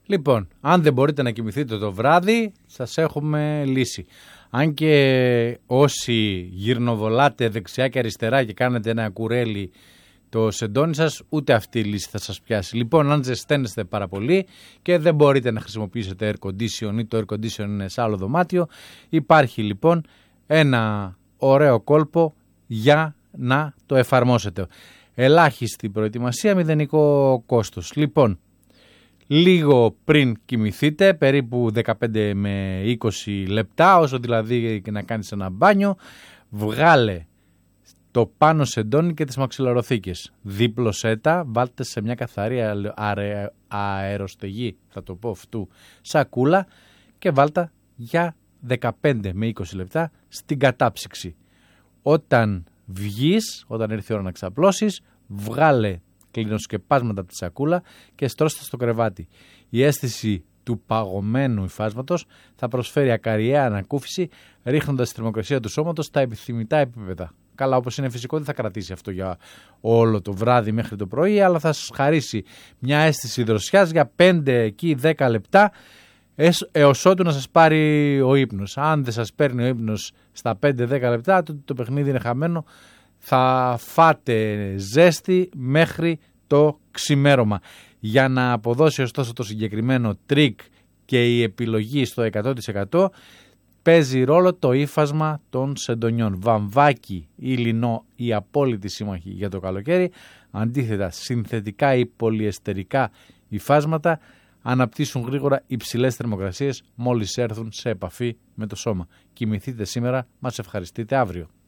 Λοιπόν, αν δεν μπορείτε να κοιμηθείτε το βράδυ, σας έχουμε λύση. Αν και όσοι γυρνοβολάτε δεξιά και αριστερά και κάνετε ένα κουρέλι το σεντόνι σας, ούτε αυτή η λύση θα σας πιάσει. Λοιπόν, αν ζεσταίνεστε πάρα πολύ και δεν μπορείτε να χρησιμοποιήσετε air condition ή το air condition είναι σε άλλο δωμάτιο, υπάρχει λοιπόν ένα ωραίο κόλπο για να το εφαρμόσετε. Ελάχιστη προετοιμασία, μηδενικό κόστος. Λοιπόν, λίγο πριν κοιμηθείτε, περίπου 15 με 20 λεπτά, όσο δηλαδή να κάνεις ένα μπάνιο, βγάλε το πάνω σεντόνι και τις μαξιλαροθήκες. Δίπλωσέ τα, βάλτε σε μια καθαρή αεροστεγή, θα το πω αυτού, σακούλα και βάλτε για 15 με 20 λεπτά στην κατάψυξη. Όταν βγεις, όταν έρθει η ώρα να ξαπλώσεις, βγάλε κλινοσκεπάσματα από τη σακούλα και στρώστε στο κρεβάτι. Η αίσθηση του παγωμένου υφάσματος θα προσφέρει ακαριαία ανακούφιση, ρίχνοντας τη θερμοκρασία του σώματος στα επιθυμητά επίπεδα. Καλά, όπως είναι φυσικό, δεν θα κρατήσει αυτό για όλο το βράδυ μέχρι το πρωί, αλλά θα σας χαρίσει μια αίσθηση δροσιάς για 5 εκεί 10 λεπτά, έως ότου να σας πάρει ο ύπνος. Αν δεν σας παίρνει ο ύπνος στα 5-10 λεπτά, το παιχνίδι είναι χαμένο. Θα φάτε ζέστη μέχρι το ξημέρωμα. Για να αποδώσει ωστόσο το συγκεκριμένο τρίκ και η επιλογή στο 100%, παίζει ρόλο το ύφασμα των σεντονιών. Βαμβάκι ή λινό, η απόλυτη σύμμαχη για το καλοκαίρι. Αντίθετα, συνθετικά ή πολυεστερικά υφάσματα αναπτύσσουν γρήγορα υψηλές θερμοκρασίες μόλις έρθουν σε επαφή με το σώμα. Κοιμηθείτε σήμερα, μας ευχαριστείτε αύριο.